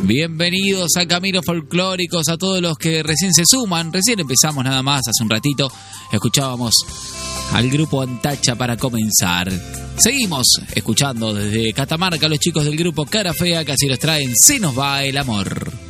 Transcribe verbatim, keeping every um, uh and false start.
Bienvenidos a Caminos Folclóricos, a todos los que recién se suman. Recién empezamos nada más, hace un ratito escuchábamos al grupo Antacha para comenzar. Seguimos escuchando desde Catamarca a los chicos del grupo Cara Fea, que así los traen Se nos va el amor.